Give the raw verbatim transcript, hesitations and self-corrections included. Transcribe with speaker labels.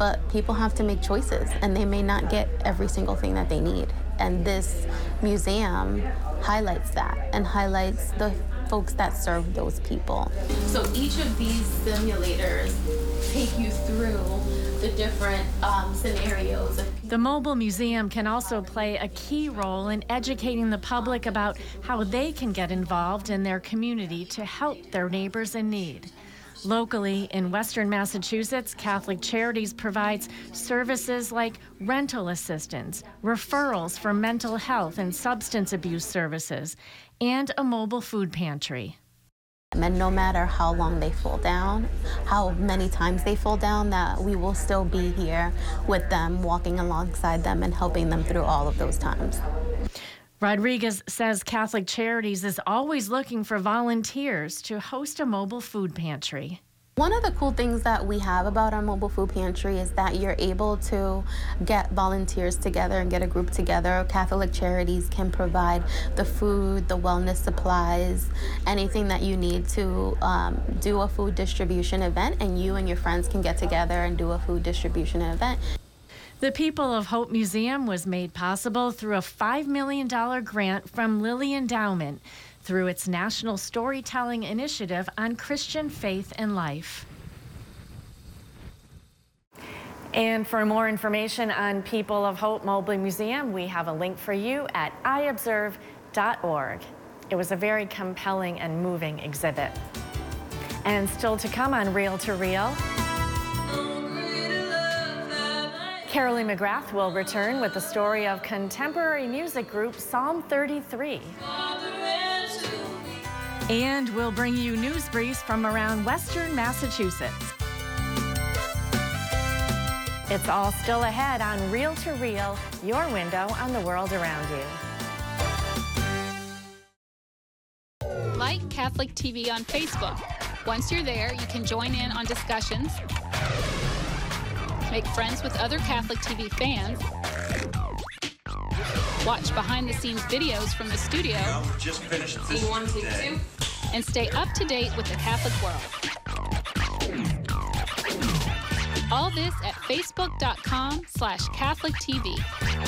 Speaker 1: but people have to make choices, and they may not get every single thing that they need. And this museum highlights that and highlights the folks that serve those people. So each of these simulators take you through the different um, scenarios.
Speaker 2: The mobile museum can also play a key role in educating the public about how they can get involved in their community to help their neighbors in need. Locally, in Western Massachusetts, Catholic Charities provides services like rental assistance, referrals for mental health and substance abuse services, and a mobile food pantry.
Speaker 1: And no matter how long they fall down, how many times they fall down, that we will still be here with them, walking alongside them and helping them through all of those times.
Speaker 2: Rodriguez says Catholic Charities is always looking for volunteers to host a mobile food pantry.
Speaker 1: One of the cool things that we have about our mobile food pantry is that you're able to get volunteers together and get a group together. Catholic Charities can provide the food, the wellness supplies, anything that you need to um, do a food distribution event, and you and your friends can get together and do a food distribution event.
Speaker 2: The People of Hope Museum was made possible through a five million dollars grant from Lilly Endowment through its National Storytelling Initiative on Christian Faith and Life. And for more information on People of Hope Mobile Museum, we have a link for you at i observe dot org. It was a very compelling and moving exhibit. And still to come on Reel to Reel, Carolee McGrath will return with the story of contemporary music group Psalm thirty-three. And we'll bring you news briefs from around Western Massachusetts. It's all still ahead on Reel to Reel, your window on the world around you.
Speaker 3: Like Catholic T V on Facebook. Once you're there, you can join in on discussions, make friends with other Catholic T V fans, watch behind-the-scenes videos from the studio,
Speaker 4: just finished this
Speaker 3: one, two, two, and stay up to date with the Catholic world. All this at facebook dot com slash Catholic T V.